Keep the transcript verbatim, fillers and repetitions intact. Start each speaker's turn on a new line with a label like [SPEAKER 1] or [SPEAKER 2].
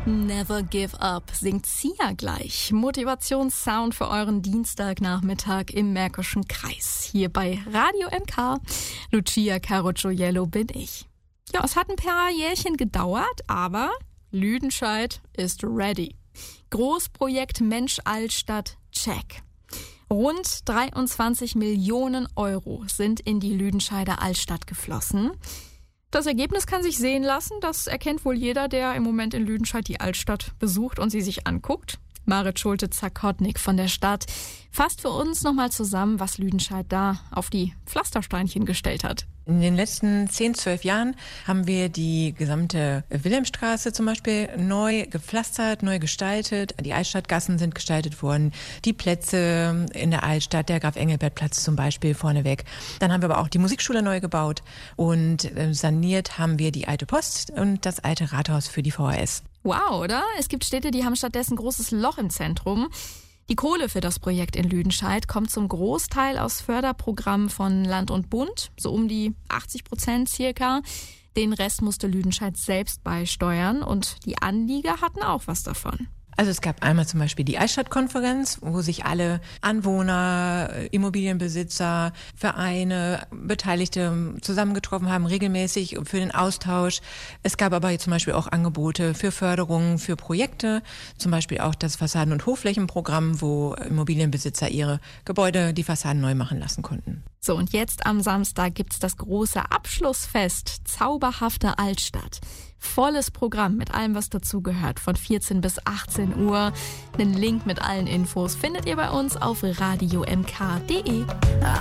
[SPEAKER 1] Never give up, singt Sia gleich. Motivationssound für euren Dienstagnachmittag im Märkischen Kreis. Hier bei Radio M K. Lucia Carocciolello bin ich. Ja, es hat ein paar Jährchen gedauert, aber Lüdenscheid ist ready. Großprojekt Mensch Altstadt, check. Rund dreiundzwanzig Millionen Euro sind in die Lüdenscheider Altstadt geflossen. Das Ergebnis kann sich sehen lassen, das erkennt wohl jeder, der im Moment in Lüdenscheid die Altstadt besucht und sie sich anguckt. Marit Schulte-Zakotnik von der Stadt fasst für uns nochmal zusammen, was Lüdenscheid da auf die Pflastersteinchen gestellt hat.
[SPEAKER 2] In den letzten zehn, zwölf Jahren haben wir die gesamte Wilhelmstraße zum Beispiel neu gepflastert, neu gestaltet. Die Altstadtgassen sind gestaltet worden, die Plätze in der Altstadt, der Graf-Engelbert-Platz zum Beispiel vorneweg. Dann haben wir aber auch die Musikschule neu gebaut und saniert haben wir die alte Post und das alte Rathaus für die V H S.
[SPEAKER 1] Wow, oder? Es gibt Städte, die haben stattdessen ein großes Loch im Zentrum. Die Kohle für das Projekt in Lüdenscheid kommt zum Großteil aus Förderprogrammen von Land und Bund, so um die achtzig Prozent circa. Den Rest musste Lüdenscheid selbst beisteuern und die Anlieger hatten auch was davon.
[SPEAKER 2] Also es gab einmal zum Beispiel die Altstadtkonferenz, wo sich alle Anwohner, Immobilienbesitzer, Vereine, Beteiligte zusammengetroffen haben, regelmäßig für den Austausch. Es gab aber zum Beispiel auch Angebote für Förderungen, für Projekte, zum Beispiel auch das Fassaden- und Hochflächenprogramm, wo Immobilienbesitzer ihre Gebäude, die Fassaden neu machen lassen konnten.
[SPEAKER 1] So, und jetzt am Samstag gibt's das große Abschlussfest Zauberhafte Altstadt. Volles Programm mit allem, was dazugehört, von vierzehn bis achtzehn Uhr. Den Link mit allen Infos findet ihr bei uns auf radio m k punkt d e.